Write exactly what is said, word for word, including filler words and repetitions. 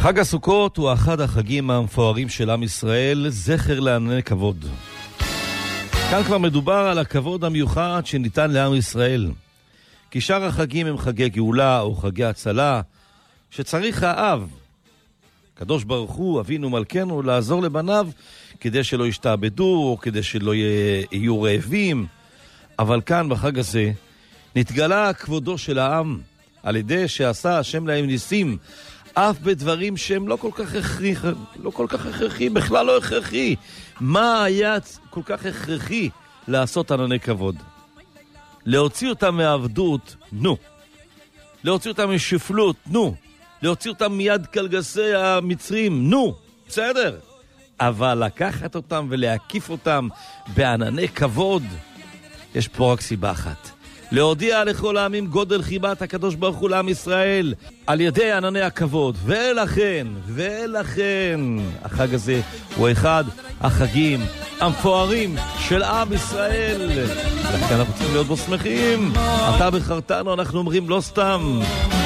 חג הסוכות הוא אחד החגים המפוארים של עם ישראל, זכר לענני כבוד. כאן כבר מדובר על הכבוד המיוחד שניתן לעם ישראל. כי שאר החגים הם חגי גאולה או חגי הצלה, שצריך האב, קדוש ברוך הוא, אבינו מלכנו, לעזור לבניו כדי שלא ישתעבדו או כדי שלא יהיו רעבים. אבל כאן בחג הזה נתגלה כבודו של העם על ידי שעשה השם להם ניסים, אף בדברים שהם לא כל כך הכרחי, לא כל כך הכרחי, בכלל לא הכרחי. מה היה כל כך הכרחי לעשות ענני כבוד? להוציא אותם מעבדות, נו. להוציא אותם משפלות, נו. להוציא אותם מיד קלגסי המצרים, נו. בסדר. אבל לקחת אותם ולהקיף אותם בענני כבוד, יש פה רק סיבה אחת. להודיע לכל העמים גודל חיבת הקדוש ברוך הוא לעם ישראל על ידי ענני הכבוד. ולכן, ולכן החג הזה הוא אחד החגים המפוארים של עם ישראל. לכן אנחנו צריכים להיות בו שמחים. אתה בחרתנו, אנחנו אומרים לא סתם.